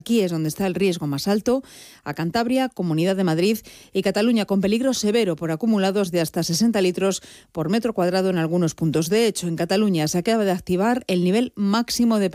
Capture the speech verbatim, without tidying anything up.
Aquí es donde está el riesgo más alto, a Cantabria, Comunidad de Madrid y Cataluña, con peligro severo por acumulados de hasta sesenta litros por metro cuadrado en algunos puntos. De hecho, en Cataluña se acaba de activar el nivel máximo de